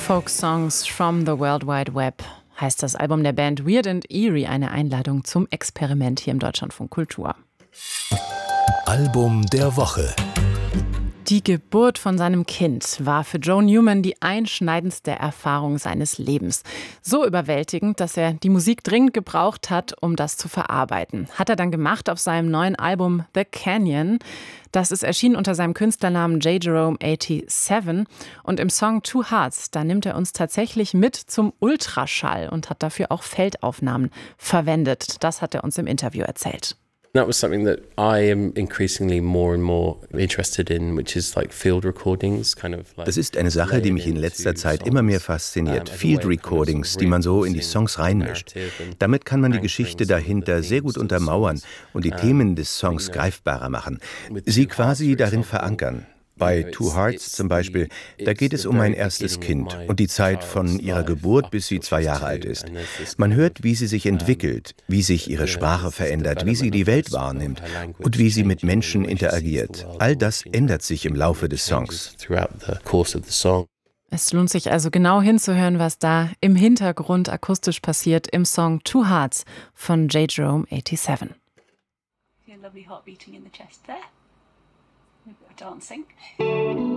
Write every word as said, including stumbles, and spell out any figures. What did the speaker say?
Folk Songs from the World Wide Web heißt das Album der Band Weird and Eerie, eine Einladung zum Experiment hier im Deutschlandfunk Kultur. Album der Woche. Die Geburt von seinem Kind war für Joe Newman die einschneidendste Erfahrung seines Lebens. So überwältigend, dass er die Musik dringend gebraucht hat, um das zu verarbeiten. Hat er dann gemacht auf seinem neuen Album The Canyon. Das ist erschienen unter seinem Künstlernamen J. Jerome siebenundachtzig. Und im Song Two Hearts, da nimmt er uns tatsächlich mit zum Ultraschall und hat dafür auch Feldaufnahmen verwendet. Das hat er uns im Interview erzählt. That was something that I am increasingly more and more interested in, which is like field recordings, kind of like. Das ist eine Sache, die mich in letzter Zeit immer mehr fasziniert. Field Recordings, die man so in die Songs reinmischt. Damit kann man die Geschichte dahinter sehr gut untermauern und die Themen des Songs greifbarer machen. Sie quasi darin verankern. Bei Two Hearts zum Beispiel, da geht es um mein erstes Kind und die Zeit von ihrer Geburt, bis sie zwei Jahre alt ist. Man hört, wie sie sich entwickelt, wie sich ihre Sprache verändert, wie sie die Welt wahrnimmt und wie sie mit Menschen interagiert. All das ändert sich im Laufe des Songs. Es lohnt sich also genau hinzuhören, was da im Hintergrund akustisch passiert im Song Two Hearts von J. Jerome siebenundachtzig. Lovely heart beating in the chest there. Dancing.